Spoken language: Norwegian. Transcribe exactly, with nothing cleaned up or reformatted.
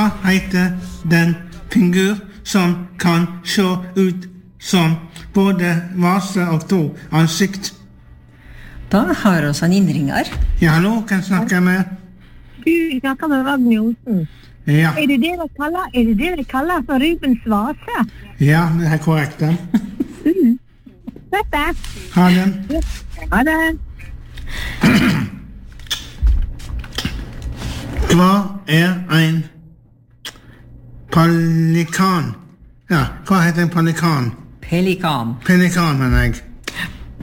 Hva heter den figur som kan se ut som både vase og to ansikt? Da har oss en innringer. Ja, hallo, kan snakke med? Du snakker med Ragnjosen. Ja. Er det det dere kaller, er det det dere kaller for Rubens vase? Ja, det er korrekt. Mm. Dette. Ha det. Ha det. Hva er en pelikan? Ja, hva heter en pelikan? Pelikan. Pelikan, mener jeg.